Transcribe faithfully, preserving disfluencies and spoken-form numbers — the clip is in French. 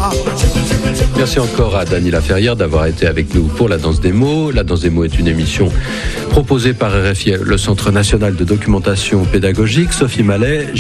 Merci encore à Dany Laferrière d'avoir été avec nous pour La Danse des mots. La Danse des mots est une émission proposée par R F I, le Centre national de documentation pédagogique. Sophie Mallet.